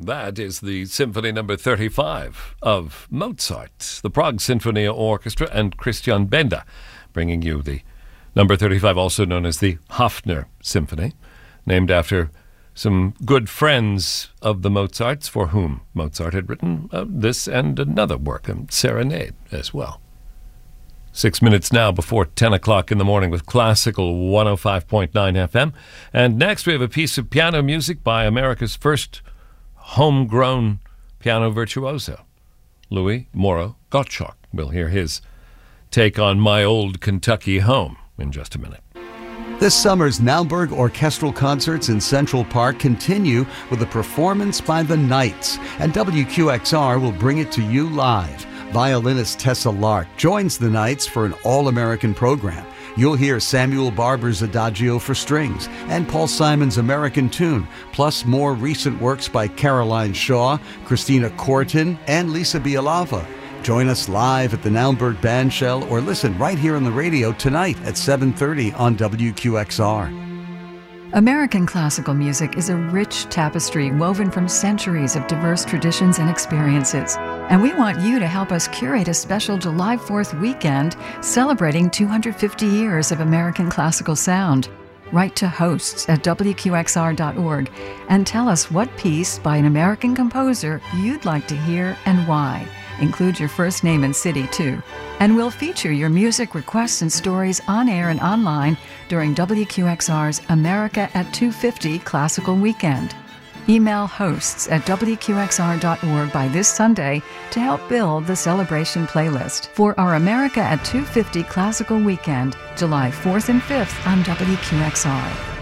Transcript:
That is the Symphony Number 35 of Mozart, the Prague Sinfonia Orchestra, and Christian Benda, bringing you the number 35, also known as the Hafner Symphony, named after some good friends of the Mozarts, for whom Mozart had written this and another work, a serenade as well. 6 minutes now before 10 o'clock in the morning with Classical 105.9 FM. And next we have a piece of piano music by America's first homegrown piano virtuoso, Louis Morrow Gottschalk. We'll hear his take on My Old Kentucky Home in just a minute. This summer's Naumburg Orchestral Concerts in Central Park continue with a performance by the Knights, and WQXR will bring it to you live. Violinist Tessa Lark joins the Knights for an all-American program. You'll hear Samuel Barber's Adagio for strings and Paul Simon's American Tune, plus more recent works by Caroline Shaw, Christina Corton, and Lisa Bialava. Join us live at the Naumburg Bandshell or listen right here on the radio tonight at 7:30 on WQXR. American classical music is a rich tapestry woven from centuries of diverse traditions and experiences. And we want you to help us curate a special July 4th weekend celebrating 250 years of American classical sound. Write to hosts@wqxr.org and tell us what piece by an American composer you'd like to hear and why. Include your first name and city, too. And we'll feature your music requests and stories on air and online during WQXR's America at 250 Classical Weekend. Email hosts@wqxr.org by this Sunday to help build the celebration playlist for our America at 250 Classical Weekend, July 4th and 5th on WQXR.